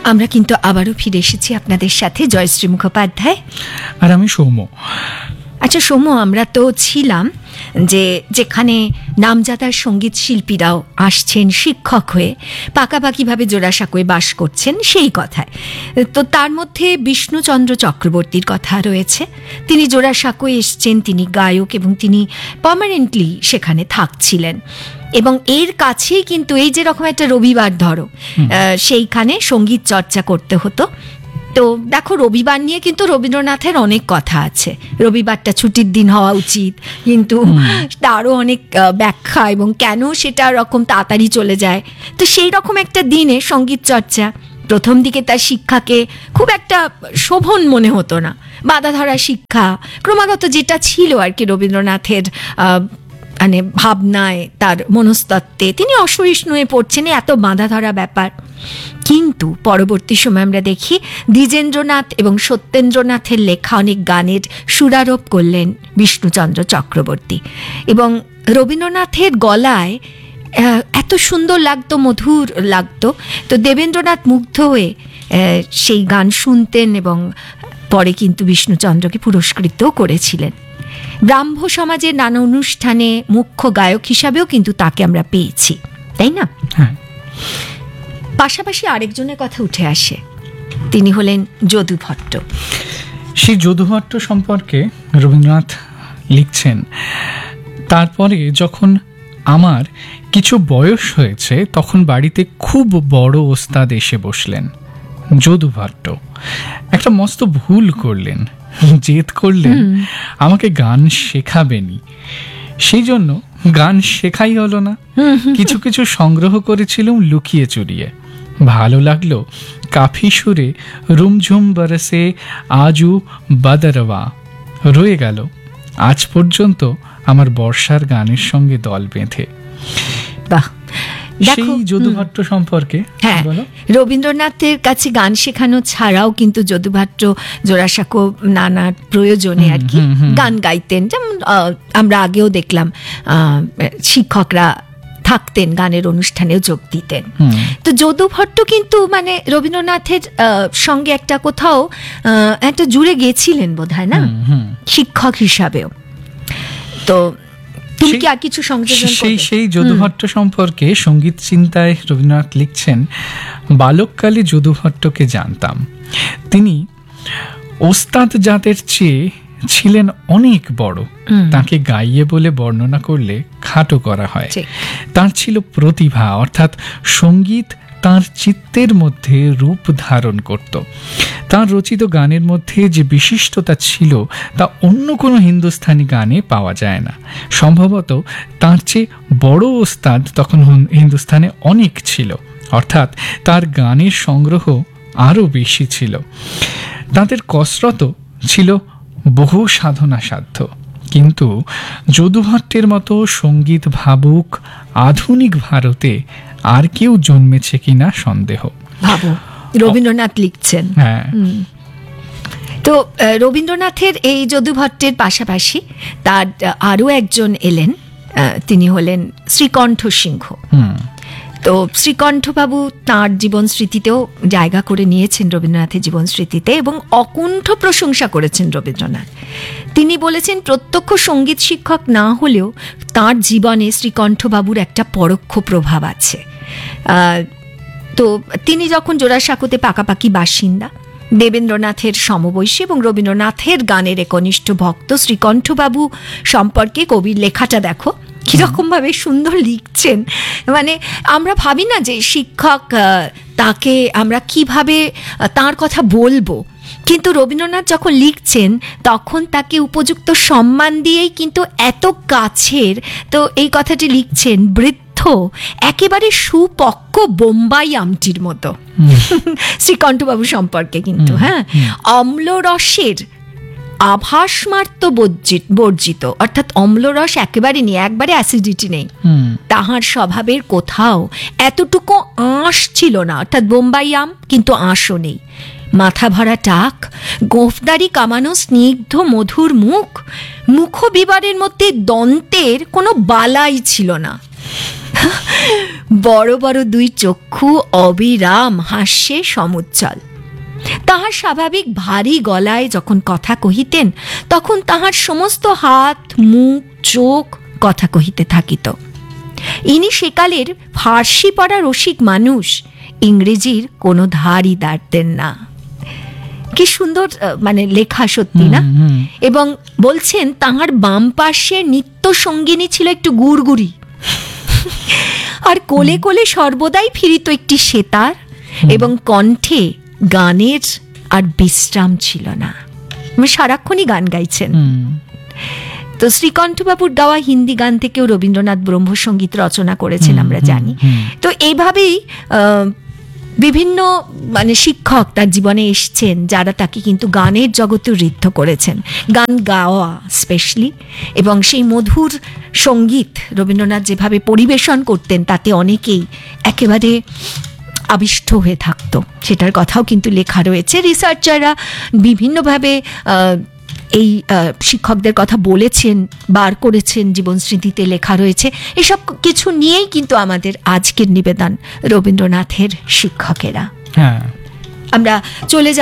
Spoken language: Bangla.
আমরা কিন্তু আবারও ফিরে এসেছি আপনাদের সাথে, জয়শ্রী মুখোপাধ্যায় আর আমি সৌম্য। আচ্ছা সৌম্য, আমরা তো ছিলাম যেখানে নামজাদা সঙ্গীত শিল্পীরাও আসছেন শিক্ষক হয়ে, পাকাপাকিভাবে জোড়াসাঁকোয় বাস করছেন সেই কথায়। তো তার মধ্যে বিষ্ণুচন্দ্র চক্রবর্তীর কথা রয়েছে। তিনি জোড়াসাঁকোয় এসছেন, তিনি গায়ক এবং তিনি পার্মানেন্টলি সেখানে থাকছিলেন। এবং এর কাছেই কিন্তু এই যে রকম একটা রবিবার ধরো সেইখানে সঙ্গীত চর্চা করতে হতো। তো দেখো, রবিবার নিয়ে কিন্তু রবীন্দ্রনাথের অনেক কথা আছে। রবিবারটা ছুটির দিন হওয়া উচিত, কিন্তু তারও অনেক ব্যাখ্যা এবং কেন সেটা রকম তাড়াতাড়ি চলে যায়। তো সেই রকম একটা দিনে সঙ্গীত চর্চা প্রথম দিকে তার শিক্ষাকে খুব একটা শোভন মনে হতো না। বাঁধা ধরা শিক্ষা ক্রমাগত যেটা ছিল আর কি রবীন্দ্রনাথের মানে ভাবনায়, তার মনস্তত্ত্বে তিনি অসহিষ্ণু হয়ে পড়ছেন, এত বাঁধা ধরা ব্যাপার। কিন্তু পরবর্তী সময় আমরা দেখি দ্বিজেন্দ্রনাথ এবং সত্যেন্দ্রনাথের লেখা অনেক গানের সুরারোপ করলেন বিষ্ণুচন্দ্র চক্রবর্তী। এবং রবীন্দ্রনাথের গলায় এত সুন্দর লাগতো, মধুর লাগতো। তো দেবেন্দ্রনাথ মুগ্ধ হয়ে সেই গান শুনতেন এবং পরে কিন্তু বিষ্ণুচন্দ্রকে পুরস্কৃতও করেছিলেন। ব্রাহ্ম সমাজের নানা অনুষ্ঠানে মুখ্য গায়ক হিসাবেও কিন্তু তাকে আমরা পেয়েছি, তাই না? পাশাপাশি আরেকজনের কথা উঠে আসে, তিনি হলেন যদু ভট্ট। সেই যদু ভট্ট সম্পর্কে রবীন্দ্রনাথ লিখছেন, তারপরে যখন আমার কিছু বয়স হয়েছে তখন বাড়িতে খুব বড় ওস্তাদ এসে বসলেন, যদু ভট্ট। একটা মস্ত ভুল করলেন, জেদ করলেন আমাকে গান শেখাবেনি। সেই জন্য গান শেখাই হলো না। কিছু কিছু সংগ্রহ করেছিলাম লুকিয়ে চুরিয়ে। ভালো লাগলো কাফি সুরে রুমঝুম বরসে আজু বদরওয়া, রয়ে গেল আজ পর্যন্ত আমার বর্ষার গানের সঙ্গে দল বেঁধে। বাহ, সেই যদু ভট্ট সম্পর্কে হ্যাঁ, রবীন্দ্রনাথের কাছে গান শেখানো ছাড়াও কিন্তু যদু ভট্ট জোড়াসাঁকো নানা প্রয়োজনে আর কি গান গাইতেন। যেমন আমরা আগেও দেখলাম শিক্ষকরা থাকতেন, গানের অনুষ্ঠানেও যোগ দিতেন। তো যদু ভট্ট কিন্তু মানে রবীন্দ্রনাথের সঙ্গে একটা কোথাও একটা জুড়ে গেছিলেন বোধহয়, না শিক্ষক হিসাবেও। তো তুমি কি আর কিছু সংযোজন করবে? সেই যদু ভট্ট সম্পর্কে সঙ্গীত চিন্তায় রবীন্দ্রনাথ লিখছেন, বালককালে যদু ভট্টকে জানতাম। তিনি ওস্তাদ জাতের চেয়ে ছিলেন অনেক বড়। তাকে গাইয়ে বলে বর্ণনা করলে খাটো করা হয়। তার ছিল প্রতিভা, অর্থাৎ সঙ্গীত তার চিত্তের মধ্যে রূপ ধারণ করত। তার রচিত গানের মধ্যে যে বিশিষ্টতা ছিল তা অন্য কোনো হিন্দুস্তানি গানে পাওয়া যায় না। সম্ভবত তার চেয়ে বড় ওস্তাদ তখন হিন্দুস্তানে অনেক ছিল, অর্থাৎ তার গানের সংগ্রহ আরও বেশি ছিল। তাদের কসরত ছিল বহু সাধনা সাধ্য। কিন্তু যদু ভট্টের মতো সঙ্গীত ভাবুক আধুনিক ভারতে আর কেউ জন্মেছে কিনা সন্দেহ। ভাবো, রবীন্দ্রনাথ লিখছেন। হ্যাঁ, তো রবীন্দ্রনাথের এই যদু ভট্টের পাশাপাশি তার আরও একজন এলেন, তিনি হলেন শ্রীকণ্ঠ সিংহ। তো শ্রীকণ্ঠবাবু তাঁর জীবন স্মৃতিতেও জায়গা করে নিয়েছেন রবীন্দ্রনাথের জীবন স্মৃতিতে এবং অকুণ্ঠ প্রশংসা করেছেন রবীন্দ্রনাথ। তিনি বলেছেন, প্রত্যক্ষ সঙ্গীত শিক্ষক না হলেও তাঁর জীবনে শ্রীকণ্ঠবাবুর একটা পরোক্ষ প্রভাব আছে। তো তিনি যখন জোড়াসাঁকোতে পাকাপাকি বাসিন্দা, দেবেন্দ্রনাথের সমবয়সী এবং রবীন্দ্রনাথের গানের একনিষ্ঠ ভক্ত শ্রীকণ্ঠবাবু সম্পর্কে কবির লেখাটা দেখো কিরকম ভাবে সুন্দর লিখছেন। মানে আমরা ভাবি না যে শিক্ষক, তাকে আমরা কিভাবে তার কথা বলবো, কিন্তু রবীন্দ্রনাথ যখন লিখছেন তখন তাকে উপযুক্ত সম্মান দিয়েই কিন্তু এত কাছের। তো এই কথাটি লিখছেন, বৃদ্ধ একেবারে সুপক্ক বোম্বাই আমটির মতো শ্রীকণ্ঠবাবু সম্পর্কে কিন্তু। হ্যাঁ, অম্লরসের আভাস মাত্র বর্জিত, অর্থাৎ অম্লরস একেবারে নেই, একবারে অ্যাসিডিটি নেই। তাহার স্বভাবের কোথাও এতটুকু আঁশ ছিল না, অর্থাৎ বোম্বাই আম, কিন্তু আঁশও নেই। মাথা ভরা টাক, গোঁফদারি কামানো স্নিগ্ধ মধুর মুখ, মুখ বিবারের মধ্যে দন্তের কোনো বালাই ছিল না। বড় বড় দুই চক্ষু অবিরাম হাস্যে সমুজ্জ্বল। তাহার স্বাভাবিক ভারী গলায় যখন কথা কহিতেন, তখন তাহার সমস্ত হাত মুখ চোখ কথা কহিতে থাকিত। ইনি সেকালের ফার্সি পড়া রসিক মানুষ, ইংরেজির কোনো ধারই দাঁড়তেন না। কি সুন্দর মানে লেখা, সত্যি না? এবং বলছেন তাহার বাম পাশে নিত্য সঙ্গিনী ছিল একটু গুড়গুড়ি, আর কোলে কোলে সর্বদাই ফিরিত একটি সেতার, এবং কণ্ঠে গানের আর বিশ্রাম ছিল না, সারাক্ষণই গান গাইছেন। তো শ্রীকণ্ঠবাবুর গাওয়া হিন্দি গান থেকেও রবীন্দ্রনাথ ব্রহ্মসঙ্গীত রচনা করেছেন আমরা জানি। তো এইভাবেই বিভিন্ন মানে শিক্ষক তার জীবনে এসছেন, যারা তাকে কিন্তু গানের জগতে ঋদ্ধ করেছেন, গান গাওয়া স্পেশালি। এবং সেই মধুর সঙ্গীত রবীন্দ্রনাথ যেভাবে পরিবেশন করতেন, তাতে অনেকেই একেবারে আবিষ্ট হয়ে থাকতো, সেটার কথাও কিন্তু লেখা রয়েছে। রিসার্চাররা বিভিন্নভাবে এই শিক্ষকদের কথা বলেছেন, বার করেছেন, জীবন স্মৃতিতে লেখা রয়েছে। এসব কিছু নিয়েই কিন্তু আমাদের আজকের নিবেদন রবীন্দ্রনাথের শিক্ষকেরা। হ্যাঁ, আমরা চলে